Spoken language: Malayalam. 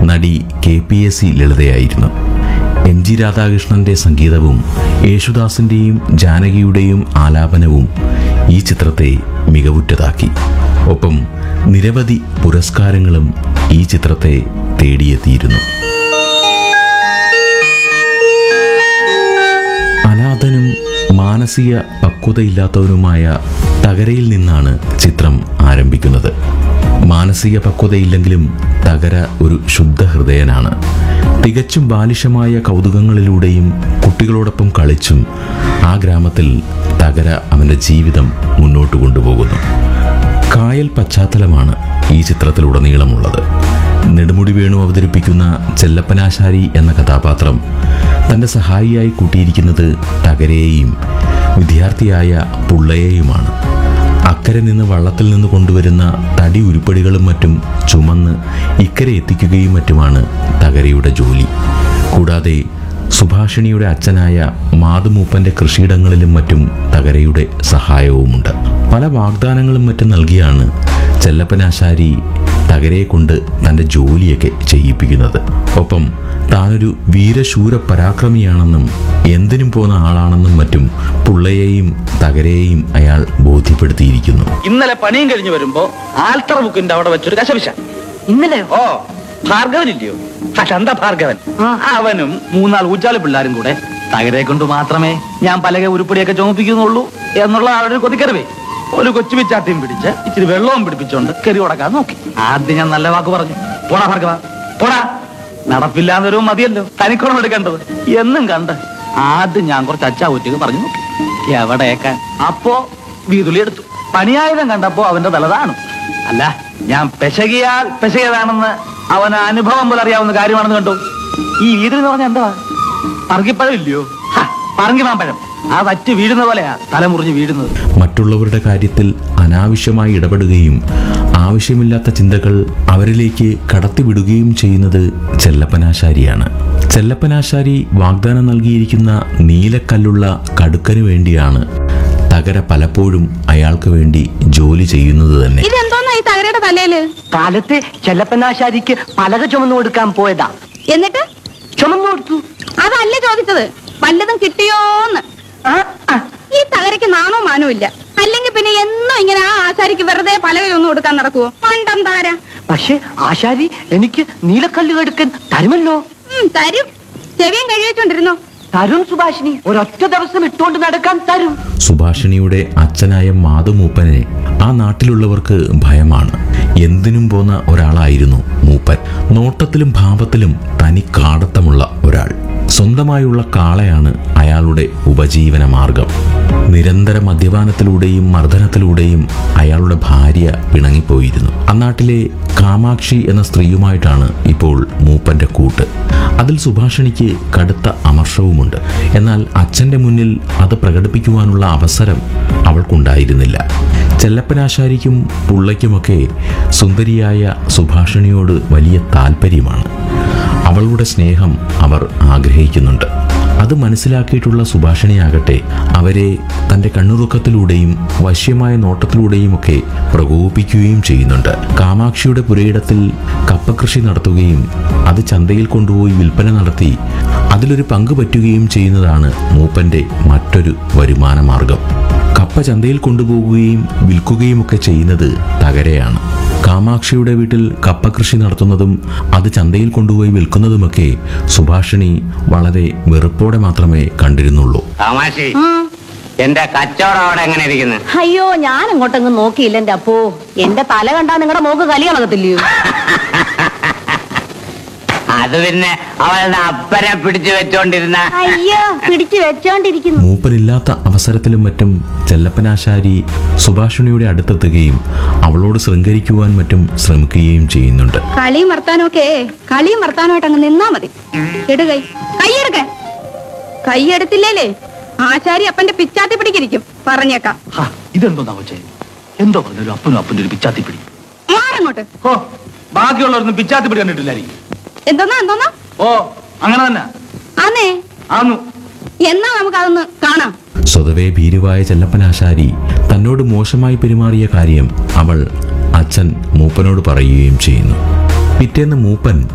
നടി KPSC ലളിതയായിരുന്നു. MG രാധാകൃഷ്ണന്റെ സംഗീതവും യേശുദാസിന്റെയും ജാനകിയുടെയും ആലാപനവും ഈ ചിത്രത്തെ മികവുറ്റതാക്കി. ഒപ്പം നിരവധി പുരസ്കാരങ്ങളും ഈ ചിത്രത്തെ തേടിയെത്തിയിരുന്നു. അനാഥനും മാനസിക പക്വതയില്ലാത്തവനുമായ തകരയിൽ നിന്നാണ് ചിത്രം ആരംഭിക്കുന്നത്. മാനസിക പക്വതയില്ലെങ്കിലും തകര ഒരു ശുദ്ധഹൃദയനാണ്. തികച്ചും ബാലിശമായ കൗതുകങ്ങളിലൂടെയും കുട്ടികളോടൊപ്പം കളിച്ചും ആ ഗ്രാമത്തിൽ തകര അവൻ്റെ ജീവിതം മുന്നോട്ട് കൊണ്ടുപോകുന്നു. കായൽ പശ്ചാത്തലമാണ് ഈ ചിത്രത്തിലുടനീളമുള്ളത്. നെടുമുടി വേണു അവതരിപ്പിക്കുന്ന ചെല്ലപ്പനാശാരി എന്ന കഥാപാത്രം തൻ്റെ സഹായിയായി കൂട്ടിയിരിക്കുന്നത് തകരയെയും വിദ്യാർത്ഥിയായ പുള്ളയെയുമാണ്. അക്കരെ നിന്ന് വള്ളത്തിൽ നിന്ന് കൊണ്ടുവരുന്ന തടി ഉരുപ്പടികളും മറ്റും ചുമന്ന് ഇക്കരെ എത്തിക്കുകയും മറ്റുമാണ് തകരയുടെ ജോലി. കൂടാതെ സുഭാഷിണിയുടെ അച്ഛനായ മാതുമൂപ്പൻ്റെ കൃഷിയിടങ്ങളിലും മറ്റും തകരയുടെ സഹായവുമുണ്ട്. പല വാഗ്ദാനങ്ങളും മറ്റും നൽകിയാണ് ചെല്ലപ്പനാശാരി തകരയെ കൊണ്ട് തൻ്റെ ജോലിയൊക്കെ ചെയ്യിപ്പിക്കുന്നത്. ഒപ്പം താനൊരു വീരശൂര പരാക്രമിയാണെന്നും എന്തിനും പോകുന്ന ആളാണെന്നും മറ്റും പുള്ളയെയും തകരയെയും അയാൾ ബോധ്യപ്പെടുത്തിയിരിക്കുന്നു. ഇന്നലെ പണിയും കഴിഞ്ഞ് വരുമ്പോ ആൽത്തറ ബുക്കിന്റെ അവിടെ വെച്ചൊരു കശപിശ. ഇന്നലെ ഭാർഗവനില്ലയോ, ചന്ത ഭാർഗവൻ, അവനും 3 ഊച്ചാളി പിള്ളേരും കൂടെ തകരയെ കൊണ്ട് മാത്രമേ ഞാൻ പലക ഉരുപ്പടിയൊക്കെ ചുമപ്പിക്കുന്നുള്ളൂ എന്നുള്ള അവരുടെ കൊതിക്കറിവേ ഒരു കൊച്ചു പിച്ചാത്തിയും പിടിച്ച് ഇച്ചിരി വെള്ളവും പിടിപ്പിച്ചോണ്ട് കെറി ഉടക്കാൻ നോക്കി. ആദ്യം ഞാൻ നല്ല വാക്ക് പറഞ്ഞു, പോടാ ഭാർഗവ പോടാ, നടപ്പില്ലാന്നൊരു മതിയല്ലോ തനിക്കോളം എടുക്കേണ്ടത് എന്നും കണ്ട് ആദ്യം ഞാൻ കുറച്ച് അച്ചാ ഊറ്റിക്ക് പറഞ്ഞു നോക്കി. എവിടെയേക്കാൻ അപ്പോ വീതുളി എടുത്തു. പണിയായുധം കണ്ടപ്പോ അവന്റെ തലതാണ്. അല്ല, ഞാൻ പെശകിയതാണെന്ന് അവന് അനുഭവം പോലെ അറിയാവുന്ന കാര്യമാണെന്ന് കണ്ടു. ഈ വീതിൽ എന്ന് പറഞ്ഞാൽ എന്താ, പറങ്കിപ്പഴം ഇല്ലയോ, പറങ്കിമാമ്പഴം, ആ വറ്റ് വീഴുന്ന പോലെയാ തലമുറിഞ്ഞ് വീഴുന്നത്. മറ്റുള്ളവരുടെ കാര്യത്തിൽ അനാവശ്യമായി ഇടപെടുകയും ആവശ്യമില്ലാത്ത ചിന്തകൾ അവരിലേക്ക് കടത്തിവിടുകയും ചെയ്യുന്നത് ചെല്ലപ്പനാശാരിയാണ്. ചെല്ലപ്പനാശാരി വാഗ്ദാനം നൽകിയിരിക്കുന്ന നീലക്കല്ലുള്ള കടുക്കന് വേണ്ടിയാണ് തകര പലപ്പോഴും അയാൾക്ക് വേണ്ടി ജോലി ചെയ്യുന്നത് തന്നെ. തകരയുടെ തലയില് കാലത്ത് ചെല്ലപ്പനാശാരിക്ക് പലക ചുമന്നു കൊടുക്കാൻ പോയതാ. എന്നിട്ട് ചുമന്നു കൊടുത്തു. അതല്ല ചോദിച്ചത്, വല്ലതും കിട്ടിയോന്ന്. ഈ തകരയ്ക്ക് നാണോ മാനോ ഇല്ല. അല്ലെങ്കിൽ പിന്നെ എന്നോ ഇങ്ങനെ ആ ആശാരിക്ക് വെറുതെ പലകയൊന്നും കൊടുക്കാൻ നടക്കുവോ? പണ്ടം തകര. പക്ഷെ ആശാരി എനിക്ക് നീലക്കല്ല് കടുക്കൻ തരുമല്ലോ. തരും. ചെവിയും കഴിവെച്ചോണ്ടിരുന്നോ? തരും സുഭാഷിണി, ഒരൊറ്റ ദിവസം ഇട്ടുകൊണ്ട് നടക്കാൻ തരും. സുഭാഷിണിയുടെ അച്ഛനായ മാതുമൂപ്പനെ ആ നാട്ടിലുള്ളവർക്ക് ഭയമാണ്. എന്തിനും പോന്ന ഒരാളായിരുന്നു മൂപ്പൻ. നോട്ടത്തിലും ഭാവത്തിലും തനി കാടത്തമുള്ള ഒരാൾ. സ്വന്തമായുള്ള കാളയാണ് അയാളുടെ ഉപജീവന മാർഗം. നിരന്തര മദ്യപാനത്തിലൂടെയും മർദ്ദനത്തിലൂടെയും അയാളുടെ ഭാര്യ പിണങ്ങിപ്പോയിരുന്നു. അന്നാട്ടിലെ കാമാക്ഷി എന്ന സ്ത്രീയുമായിട്ടാണ് ഇപ്പോൾ മൂപ്പന്റെ കൂട്ട്. അതിൽ സുഭാഷിണിക്ക് കടുത്ത അമർഷവുമുണ്ട്. എന്നാൽ അച്ഛന്റെ മുന്നിൽ അത് പ്രകടിപ്പിക്കുവാനുള്ള അവസരം അവൾക്കുണ്ടായിരുന്നില്ല. ചെല്ലപ്പനാശാരിക്കും പുള്ളയ്ക്കുമൊക്കെ സുന്ദരിയായ സുഭാഷിണിയോട് വലിയ താല്പര്യമാണ്. അവളുടെ സ്നേഹം അവർ ആഗ്രഹിക്കുന്നുണ്ട്. അത് മനസ്സിലാക്കിയിട്ടുള്ള സുഭാഷിണിയാകട്ടെ അവരെ തൻ്റെ കണ്ണുറുക്കത്തിലൂടെയും വശ്യമായ നോട്ടത്തിലൂടെയും ഒക്കെ പ്രകോപിപ്പിക്കുകയും ചെയ്യുന്നുണ്ട്. കാമാക്ഷിയുടെ പുരയിടത്തിൽ കപ്പകൃഷി നടത്തുകയും അത് ചന്തയിൽ കൊണ്ടുപോയി വിൽപ്പന നടത്തി അതിലൊരു പങ്ക് പറ്റുകയും ചെയ്യുന്നതാണ് മൂപ്പന്റെ മറ്റൊരു വരുമാന മാർഗം. കപ്പ ചന്തയിൽ കൊണ്ടുപോകുകയും വിൽക്കുകയും ഒക്കെ ചെയ്യുന്നത് തകരയാണ്. കാമാക്ഷിയുടെ വീട്ടിൽ കപ്പകൃഷി നടത്തുന്നതും അത് ചന്തയിൽ കൊണ്ടുപോയി വിൽക്കുന്നതുമൊക്കെ സുഭാഷിണി വളരെ വെറുപ്പോടെ മാത്രമേ കണ്ടിരുന്നുള്ളൂ. എന്റെ കച്ചവടം അവിടെ എങ്ങനെ ഇരിക്കുന്നു? അയ്യോ, ഞാൻ അങ്ങോട്ടൊന്നും നോക്കിയില്ല. എന്റെ അപ്പോ, എന്റെ തല കണ്ടാ നിങ്ങളുടെ മോക്ക് കലി കളകത്തില്ലയോ? അത് പിന്നെ അവളുടെ അപ്പനെ പിടിച്ചു വെച്ചോണ്ടിരുന്ന. അയ്യോ, പിടിച്ചു വെച്ചോണ്ടിരിക്കുന്നു. മൂപ്പനില്ലാത്ത അവസരത്തിലും മറ്റും ചെല്ലപ്പനാശാരി സുഭാഷിണിയുടെ അടുത്തെത്തുകയും അവളോട് ശൃംഗരിക്കുവാൻ മറ്റും ശ്രമിക്കുകയും ചെയ്യുന്നുണ്ട്. കളിയും വർത്താനമായിട്ട് അങ്ങ് നിന്നാ മതി. എടുകൈ കൈയെടുക്ക. കൈയെടുത്തില്ലേ ആശാരി അപ്പന്റെ പിച്ചാത്തി പിടിക്കിരിക്കും. പറഞ്ഞേക്കാം. ഇതെന്തോ എന്തോ പറഞ്ഞൊരു അപ്പനും അപ്പന്റെ ഒരു പിച്ചാത്തി പിടി. മാറങ്ങോട്ട്. ബാക്കിയുള്ളവരൊന്നും പിച്ചാത്തി പിടി കണ്ടിട്ടില്ലായിരിക്കും. എന്തോന്നാ? അങ്ങനെ തന്നെ എന്നാ നമുക്ക് അതൊന്ന് കാണാം. സ്വതവേ ഭീരുവായ ചെല്ലപ്പനാശാരി തന്നോട് മോശമായി പെരുമാറിയ കാര്യം അവൾ അച്ഛൻ മൂപ്പനോട് പറയുകയും ചെയ്യുന്നു. പിറ്റേന്ന് മൂപ്പൻ